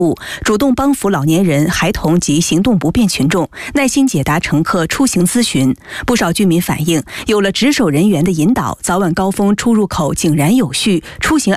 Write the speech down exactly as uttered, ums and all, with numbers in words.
主动帮扶老年人、孩童及行动不便群众，耐心解答乘客出行咨询。不少居民反映，有了值守人员的引导，早晚高峰出入口井然有序，出行